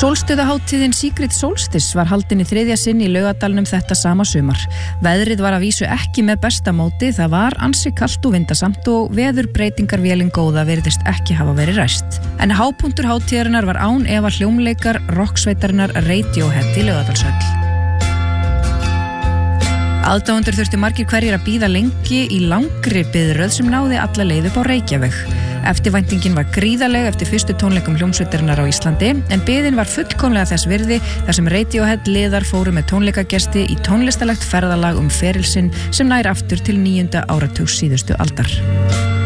Sólstöðuhátíðin Secret Solstice var haldin í 3. sinn í Laugardalnum þetta sama sumar. Veðrið var að vísu ekki með besta móti, það var ansi kalt og vindasamt og veðurbreytingarvélin góða virðist ekki hafa verið ræst. En hápunktur hátíðarinnar var án efa hljómleikar rocksveitarinnar Radiohead í Laugardalshöll. Aðdáendur þurftu margir hverjir að bíða lengi í langri biðröð sem náði alla leið upp á Reykjaveg. Eftirvæntingin var gríðarleg eftir fyrstu tónleikum hljómsveitarinnar á Íslandi, en biðin var fullkomlega þess virði þar sem Radiohead liðar fóru með tónleikagesti í tónlistarlegt ferðalag ferilsinn sem nær aftur til 9. áratugs síðustu aldar.